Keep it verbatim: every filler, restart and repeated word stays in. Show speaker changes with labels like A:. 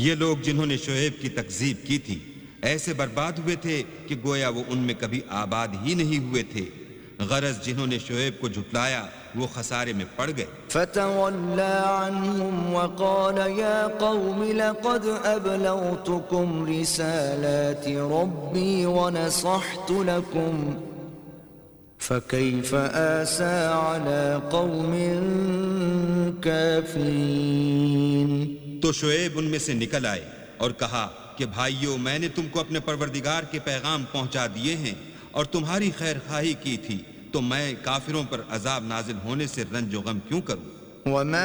A: ये लोग जिन्होंने शुएब की तकज़ीब की थी ऐसे बर्बाद हुए थे कि गोया वो उनमें कभी आबाद ही नहीं हुए थे। गरज जिन्होंने शुएब को झुटलाया वो खसारे में पड़ गए।
B: फतवल्ला अन्हुम वक़ाल या कौम लक़द अबलगतुकुम रिसालाति रब्बी वनसहतु लकुम फकैफ आसा अला कौमिन काफिरीन।
A: तो शुएब उनमें से निकल आए और कहा कि भाइयों, मैंने तुमको अपने परवरदिगार के पैगाम पहुंचा दिए हैं और तुम्हारी खैर खाही की थी, तो मैं काफिरों पर अजाब नाजिल होने से रंजो गम क्यों करूं।